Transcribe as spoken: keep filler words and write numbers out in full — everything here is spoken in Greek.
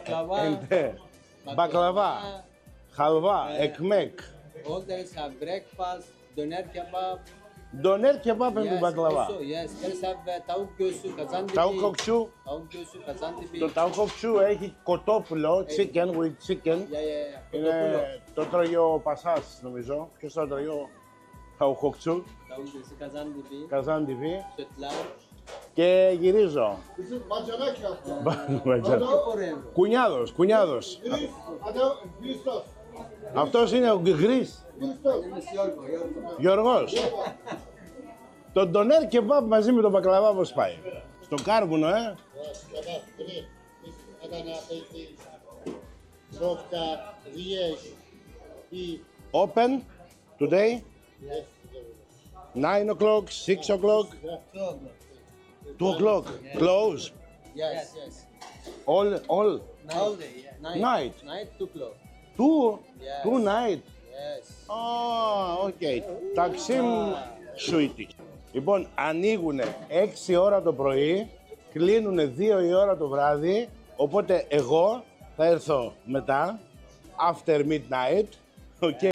baklava. Ente. Baklava. Halva, ekmek. All days have breakfast, doner kebab. Doner kebap and Yes, baklava. also, yes. There's have uh, tavuk göğsü, kazan dibi. Tavuk kokçu. Tavuk göğsü, kazan dibi. Το ταούκο kokçu έχει κοτόπουλο, chicken with chicken. Yeah, yeah, yeah. Είναι, Kotopulu. το τρώγει ο Πασάς, νομίζω. Ποιος θα τρώγει ο ταούκο kokçu, Tavuk göğsü, kazan dibi. Kazan dibi. Sütler. Και γυρίζω. Bizim bacanak yaptı. Forever. Κουνιάδος, κουνιάδος. Gris, adam Christos. Αυτός είναι ο Γκρις, Christos. Γιώργος. Το ντονέρ κεμπάπ μαζί με τον μπακλαβά πώς πάει. Στο κάρβουνο, ε. Evet, gris. Biz Adana, Beyti, Softa, Liège, bir Open today, yes. nine o'clock, six o'clock, two o'clock, close, Yes, yes. all, all, All day, yeah. Night. Night. Night to close. two, Yes. two night. Yes. Α, οκ. Ταξίμ σουίτι. Λοιπόν, ανοίγουν έξι ώρα το πρωί, κλείνουν δύο η ώρα το βράδυ, οπότε εγώ θα έρθω μετά, after midnight, οκ.